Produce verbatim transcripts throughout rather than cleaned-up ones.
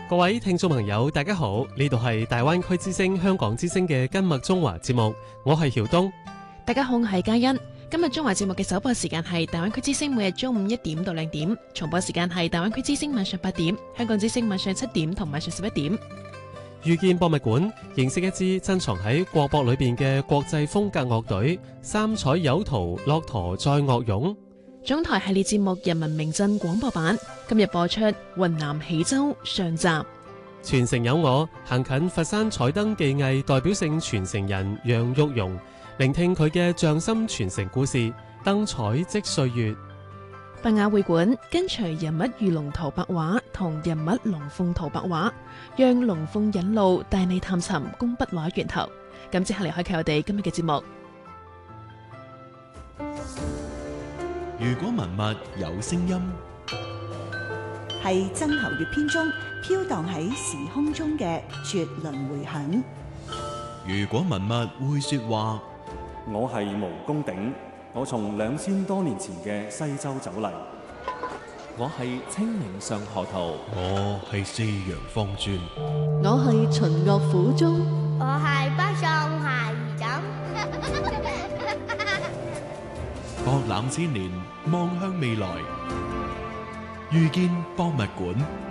各位聽眾朋友，大家好，呢度係大灣區之聲香港之聲嘅今麥中華節目，我係曉東。 大家好，我係嘉欣。今日中華節目嘅首播時間係大灣區之聲，每日中午一點到兩點；重播時間係大灣區之聲晚上八點、香港之聲晚上七點同晚上十一點。 遇見博物館，認識一支珍藏喺國博裏邊嘅國際風格樂隊三彩有圖駱駝載樂俑。 總台系列節目《人民名鎮》廣播版今日播出雲南喜洲上集。 傳承有我，行近佛山彩燈技藝代表性傳承人楊玉蓉，聆聽佢嘅匠心傳承故事，燈彩即歲月。 博雅會館跟隨人物魚龍圖白畫同人物龍鳳圖白畫，讓龍鳳引路帶你探尋工筆畫源頭。咁即刻嚟開啟我哋今日嘅節目。 如果文物有聲音， 係曾侯乙編中飄蕩喺時空中嘅絕倫迴響。 如果文物會說話， 我係毛公鼎，我從兩千多年前嘅西周走嚟。 我係清明上河圖， 我係四羊方尊， 我係秦樂府中， 我係北宋孩兒枕。 博覽千年，望向未來，遇見博物館。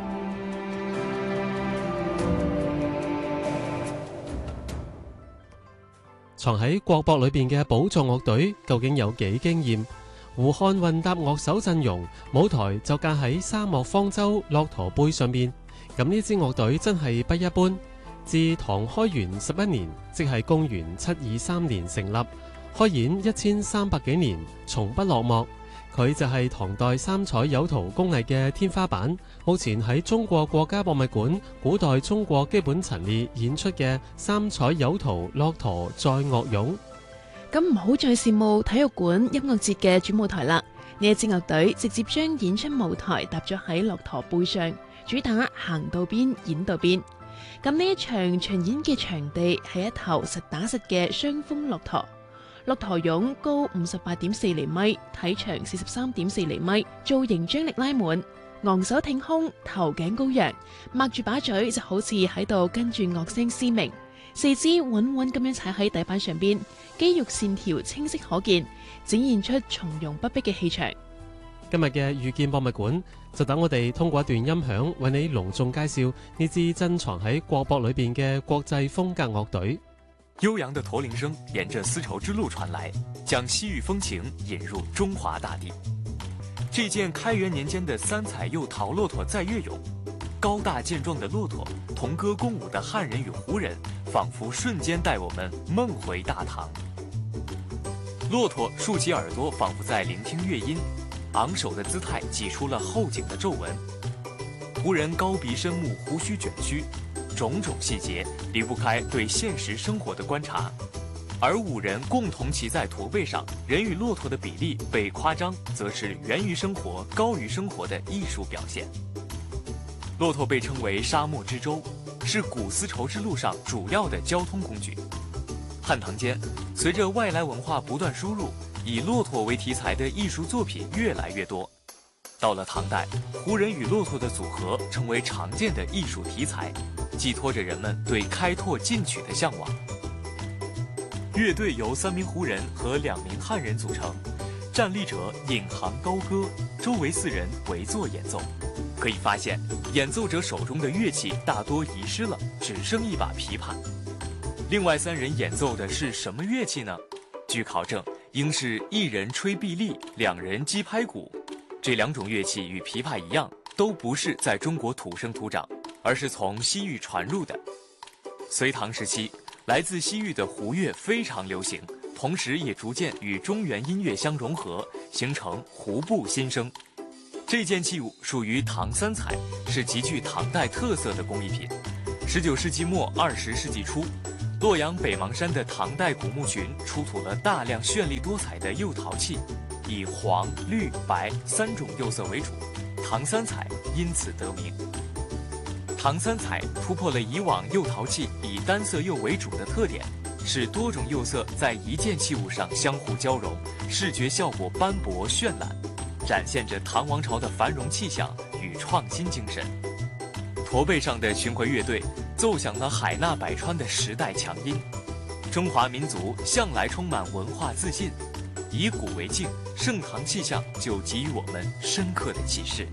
藏喺國博裏邊嘅寶藏樂隊究竟有幾驚豔？胡漢混搭樂手陣容，舞台就架喺沙漠方舟駱駝背上面。咁呢支樂隊真係不一般。自唐開元十一年，即係公元七二三年成立，開演一千三百幾年，從不落幕。佢就係唐代三彩有圖工藝嘅天花板，目前喺中國國家博物館古代中國基本陳列演出嘅三彩有圖駱駝載樂俑。 咁唔好再羨慕體育館音樂節嘅主舞台啦，呢一支樂隊直接將演出舞台搭咗喺駱駝背上，主打行到邊演到邊。咁呢一場巡演嘅場地係一頭實打實嘅雙峰駱駝。駱駝俑高五十八點四厘米，體長四十三點四厘米，造型張力拉滿，昂首挺胸，頭頸高揚，擘住把嘴就好似喺度跟住樂聲嘶鳴，四肢穩穩咁樣踩喺底板上邊，肌肉線條清晰可見，展現出從容不迫嘅氣場。 今日嘅遇見博物館，就等我哋通過一段音響，為你隆重介紹呢支珍藏喺國博裏邊嘅國際風格樂隊。 悠揚的駝鈴聲沿着絲綢之路傳來，將西域風情引入中華大地。這件開元年間的三彩釉陶駱駝載樂俑，高大健壯的駱駝，同歌共舞的漢人與胡人，仿佛瞬間帶我們夢回大唐。駱駝豎起耳朵，仿佛在聆聽樂音，昂首的姿態擠出了後頸的皺紋。胡人高鼻深目，胡鬚捲須，種種細節離不開對現實生活的觀察，而五人共同騎在駝背上，人與駱駝的比例被誇張，則是源於生活、高於生活的藝術表現。駱駝被稱為沙漠之舟，是古絲綢之路上主要的交通工具。漢唐間，隨着外來文化不斷輸入，以駱駝為題材的藝術作品越來越多。到了唐代，胡人與駱駝的組合成為常見的藝術題材，寄託着人們對開拓進取的向往。樂隊由三名胡人和兩名漢人組成，站立者引吭高歌，周圍四人圍坐演奏。可以發現，演奏者手中的樂器大多遺失了，只剩一把琵琶。另外三人演奏的是什麼樂器呢？據考證，應是一人吹臂力，兩人擊拍鼓。這兩種樂器與琵琶一樣，都不是在中國土生土長，而是從西域傳入的。隋唐時期，來自西域的胡樂非常流行，同時也逐漸與中原音樂相融合，形成胡部新聲。這件器物屬於唐三彩，是極具唐代特色的工藝品。十九世紀末二十世紀初，洛陽北邙山的唐代古墓群出土了大量絢麗多彩的釉陶器，以黃、綠、白三種釉色為主，唐三彩因此得名。唐三彩突破了以往釉陶器以單色釉為主的特點，使多種釉色在一件器物上相互交融，視覺效果斑駁絢爛，展現着唐王朝的繁榮氣象與創新精神。 驼背上的巡回乐队奏响了海纳百川的时代强音。中华民族向来充满文化自信，以古为镜，盛唐气象就给予我们深刻的启示。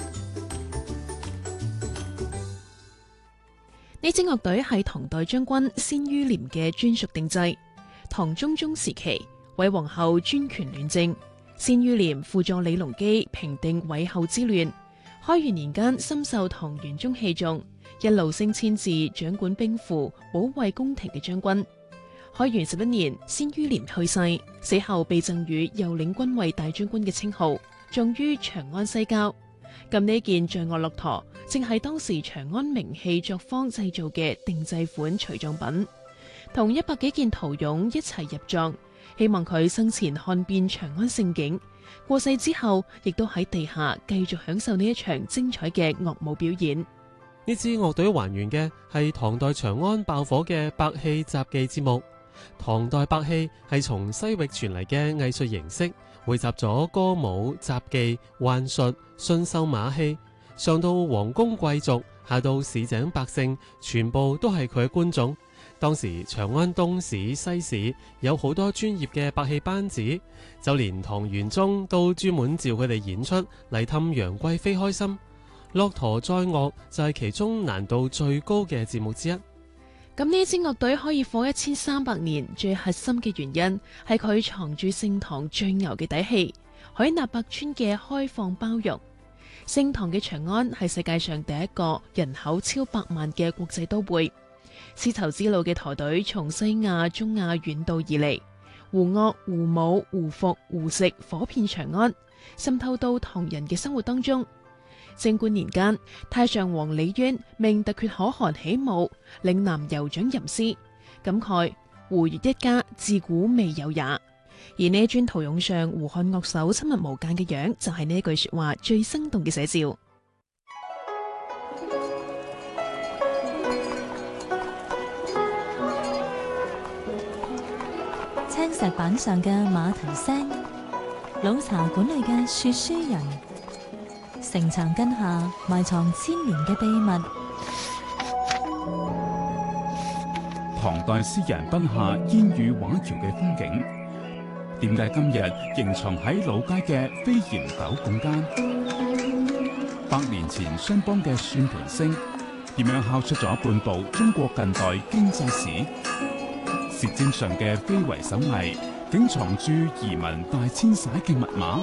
呢支樂隊係唐代將軍鮮于廉嘅專屬定製。唐中宗時期，韋皇后專權亂政，鮮于廉輔助李隆基平定韋后之亂。開元年間深受唐玄宗器重，一路升遷至掌管兵符、保衛宮廷嘅將軍。開元十一年，鮮于廉去世，死後被贈予右領軍衛大將軍嘅稱號，葬於長安西郊。咁呢件象顎駱駝，正係當時長安名器作坊製造嘅定製款隨葬品，同一百幾件陶俑一齊入葬，希望佢生前看遍長安盛景，過世之後亦都喺地下繼續享受呢一場精彩嘅樂舞表演。 呢支樂隊還原嘅係唐代長安爆火嘅百戲雜技節目。唐代百戲係從西域傳嚟嘅藝術形式，匯集咗歌舞、雜技、幻術、馴獸馬戲，上到皇宮貴族，下到市井百姓，全部都係佢嘅觀眾。當時長安東市、西市有好多專業嘅百戲班子，就連唐玄宗都專門召佢哋演出嚟氹楊貴妃開心。駱駝載樂就係其中難度最高嘅節目之一。 咁呢支樂隊可以火一千三百年，最核心嘅原因係佢藏住盛唐最牛嘅底氣，海納百川嘅開放包容。盛唐嘅長安係世界上第一個人口超百萬嘅國際都會。絲綢之路嘅駝隊從西亞、中亞遠道而嚟，胡樂、胡舞、胡服、胡食火遍長安，滲透到唐人嘅生活當中。貞觀年間，太上皇李淵命突厥可汗起舞，嶺南酋長吟詩，感慨胡越一家自古未有也。而呢一尊陶俑上胡漢樂手親密無間嘅樣，就係呢一句說話最生動嘅寫照。 青石板上嘅馬蹄聲，老茶館裏嘅說書人，城牆根下埋藏千年嘅秘密。 唐代詩人筆下煙雨畫橋嘅風景，點解今日仍藏喺老街嘅飛檐斗拱間？百年前商幫嘅算盤聲，點樣敲出咗半部中國近代經濟史？舌尖上嘅非遺手藝，竟藏住移民大遷徙嘅密碼？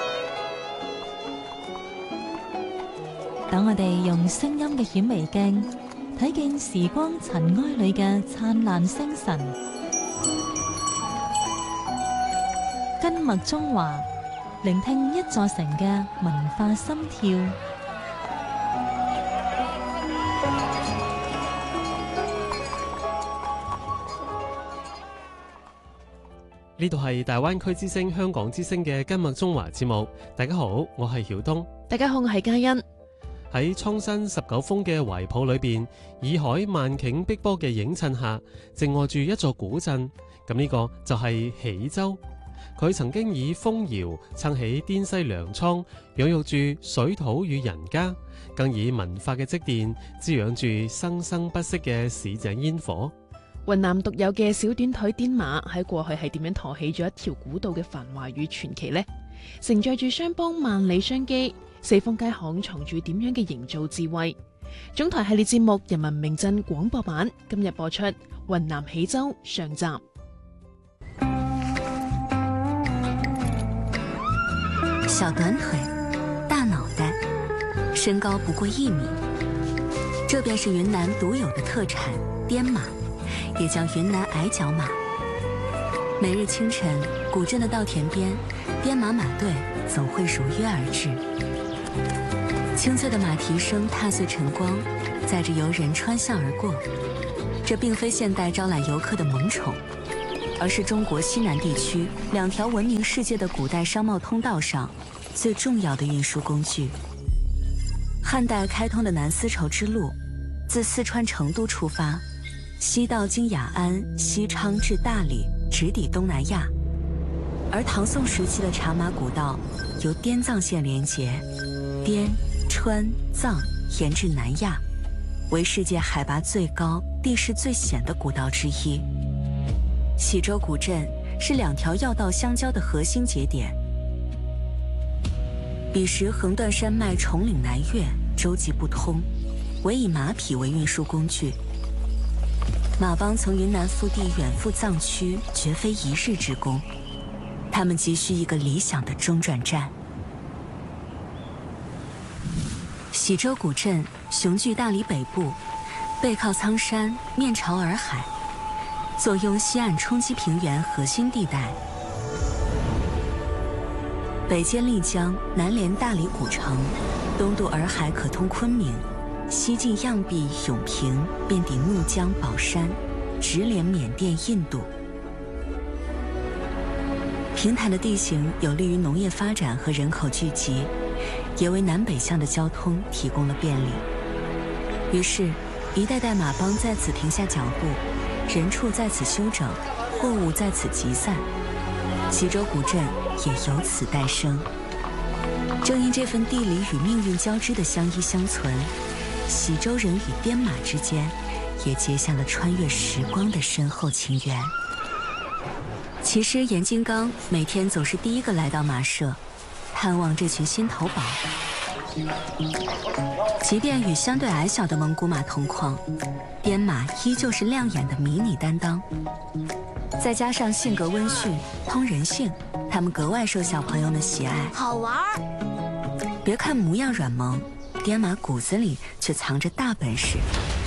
等我哋用聲音嘅顯微鏡睇見時光塵埃裏嘅燦爛星辰，根脈中華，聆聽一座城嘅文化心跳。 呢度係大灣區之聲、香港之聲嘅根脈中華節目。大家好，我係曉東。 大家好，我係嘉欣。 喺蒼山十九峰嘅懷抱裏邊，洱海萬頃碧波嘅映襯下，靜臥住一座古鎮。咁呢個就係喜洲。佢曾經以風窯撐起滇西糧倉，養育住水土與人家，更以文化嘅積澱滋養住生生不息嘅市井煙火。 雲南獨有嘅小短腿滇馬喺過去係點樣托起咗一條古道嘅繁華與傳奇呢？承載住商幫萬里商機，四方街巷藏住點樣嘅營造智慧？總台系列節目《人民名鎮》廣播版今日播出雲南喜洲上集。 小短腿，大腦袋，身高不過一米，這便是雲南獨有的特產滇馬，也叫雲南矮腳馬。每日清晨，古鎮的稻田邊，滇馬馬隊總會如約而至。清脆的馬蹄聲踏碎晨光，載着遊人穿巷而過。這並非現代招攬遊客的萌寵，而是中國西南地區兩條聞名世界的古代商貿通道上最重要的運輸工具。漢代開通的南絲綢之路，自四川成都出發，西到經雅安、西昌至大理，直抵東南亞。而唐宋時期的茶馬古道由滇藏線連接，滇、川、藏沿至南亞， 为世界海拔最高、地势最险的古道之一。喜洲古镇是两条要道相交的核心节点。彼时横断山脉崇岭南岳，洲际不通，唯以马匹为运输工具。马帮从云南腹地远赴藏区，绝非一日之功。他们急需一个理想的中转站。喜洲古镇雄踞大理北部，背靠苍山，面朝洱海，坐拥西岸冲积平原核心地带。北接丽江，南连大理古城，东渡洱海可通昆明，西进漾濞、永平，遍抵怒江、保山，直连缅甸、印度。平坦的地形有利于农业发展和人口聚集，也为南北向的交通提供了便利。于是，一代代马帮在此停下脚步，人畜在此休整，货物在此集散，喜洲古镇也由此诞生。正因这份地理与命运交织的相依相存，喜洲人与滇马之间也结下了穿越时光的深厚情缘。骑师严金刚每天总是第一个来到马舍，探望这群心头宝。即便与相对矮小的蒙古马同框，滇马依旧是亮眼的迷你担当。再加上性格温驯、通人性，他们格外受小朋友们喜爱。 好玩儿。 别看模样软萌，滇马骨子里却藏着大本事。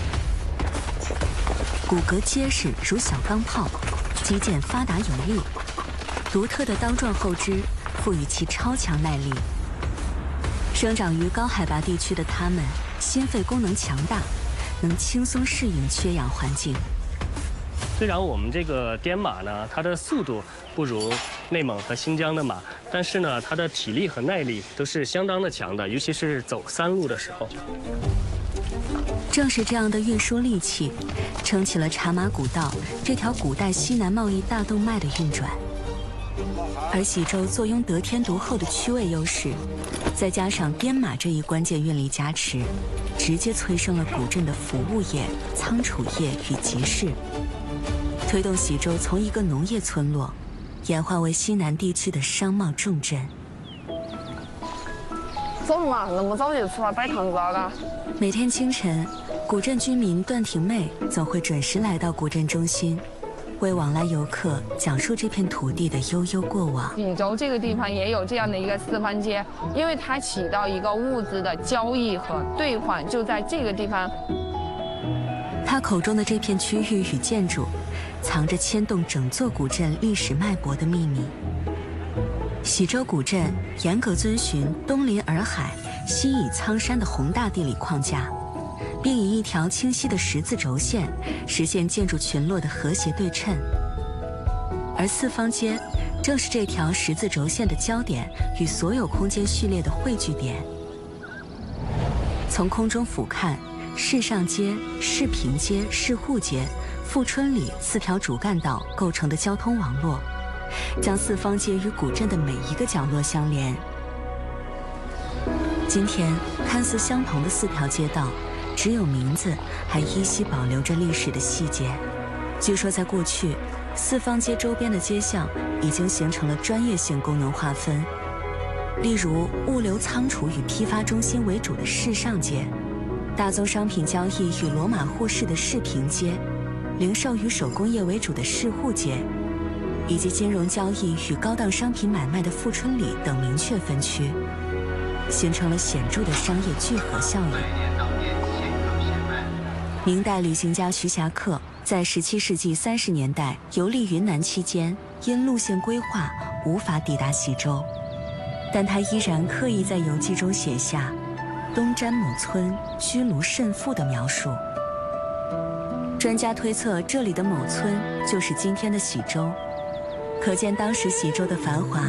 骨骼结实如小钢炮，肌腱发达有力，独特的刀状后肢赋予其超强耐力。生长于高海拔地区的它们，心肺功能强大，能轻松适应缺氧环境。 虽然我们这个滇马呢，它的速度不如内蒙和新疆的马，但是呢，它的体力和耐力都是相当的强的，尤其是走山路的时候。 正是这样的运输利器，撑起了茶马古道这条古代西南贸易大动脉的运转。而喜洲坐拥得天独厚的区位优势，再加上滇马这一关键运力加持，直接催生了古镇的服务业、仓储业与集市，推动喜洲从一个农业村落演化为西南地区的商贸重镇。 走嘛，那么早就出来摆摊子了。 每天清晨，古镇居民段挺妹总会准时来到古镇中心，为往来游客讲述这片土地的悠悠过往。 喜洲这个地方也有这样的一个四方街，因为它起到一个物资的交易和兑换，就在这个地方。 他口中的这片区域与建筑，藏着牵动整座古镇历史脉搏的秘密。喜洲古镇严格遵循东临洱海、西倚苍山的宏大地理框架，并以一条清晰的十字轴线实现建筑群落的和谐对称。而四方街正是这条十字轴线的交点与所有空间序列的汇聚点。从空中俯瞰，市上街、市平街、市户街、富春里四条主干道构成的交通网络，将四方街与古镇的每一个角落相连。今天看似相同的四条街道，只有名字还依稀保留着历史的细节。据说在过去，四方街周边的街巷已经形成了专业性功能划分，例如物流仓储与批发中心为主的市上街，大宗商品交易与罗马互市的市平街，零售与手工业为主的市户街，以及金融交易与高档商品买卖的富春里等明确分区，形成了显著的商业聚合效应。明代旅行家徐霞客在十七世纪三十年代游历云南期间，因路线规划无法抵达喜洲，但他依然刻意在游记中写下东瞻某村居庐甚富的描述。专家推测，这里的某村就是今天的喜洲，可见当时喜洲的繁华